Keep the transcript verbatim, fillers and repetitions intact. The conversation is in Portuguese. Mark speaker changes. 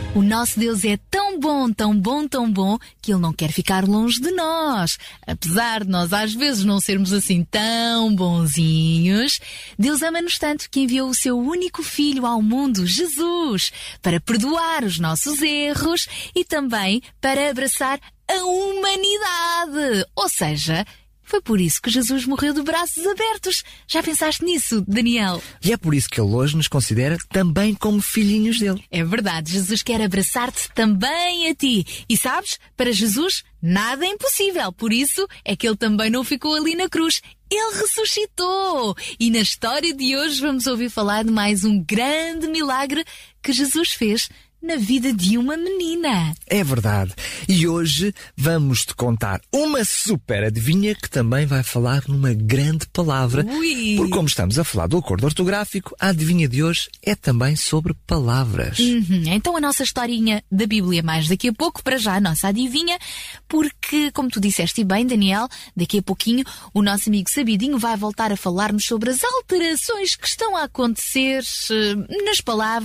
Speaker 1: O nosso Deus é tão bom, tão bom, tão bom, que Ele não quer ficar longe de nós. Apesar de nós às vezes não sermos assim tão bonzinhos, Deus ama-nos tanto que enviou o seu único Filho ao mundo, Jesus, para perdoar os nossos erros e também para abraçar a humanidade. Ou seja, foi por isso que Jesus morreu de braços abertos. Já pensaste nisso, Daniel?
Speaker 2: E é por isso que Ele hoje nos considera também como filhinhos dele.
Speaker 1: É verdade, Jesus quer abraçar-te também a ti. E sabes, para Jesus, nada é impossível. Por isso é que Ele também não ficou ali na cruz. Ele ressuscitou! E na história de hoje vamos ouvir falar de mais um grande milagre que Jesus fez na vida de uma menina.
Speaker 2: É verdade. E hoje vamos-te contar uma super adivinha que também vai falar numa grande palavra.
Speaker 1: Ui.
Speaker 2: Porque como estamos a falar do acordo ortográfico, a adivinha de hoje é também sobre palavras.
Speaker 1: Uhum. Então a nossa historinha da Bíblia mais daqui a pouco, para já a nossa adivinha, porque, como tu disseste bem, Daniel, daqui a pouquinho o nosso amigo Sabidinho vai voltar a falar-nos sobre as alterações que estão a acontecer uh, nas palavras